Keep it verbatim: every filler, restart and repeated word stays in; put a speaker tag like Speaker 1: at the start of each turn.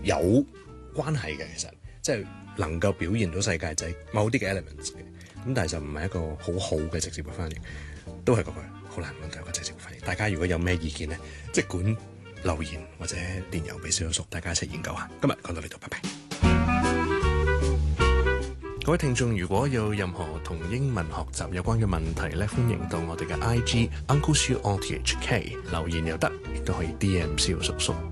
Speaker 1: 有關係嘅，其實即係能夠表現到世界仔某啲嘅 elements 嘅，咁但係就唔係一個好好嘅直接嘅翻譯，都係嗰句好難揾到一個直接嘅翻譯。大家如果有咩意見咧，即管留言或者電郵俾小叔，大家一齊研究下。今日講到呢度，拜拜。各位聽眾，如果有任何同英文學習有關嘅問題咧，歡迎到我哋嘅 I G Uncle Siu O T H K 留言又得，亦都可以 D M 小叔叔。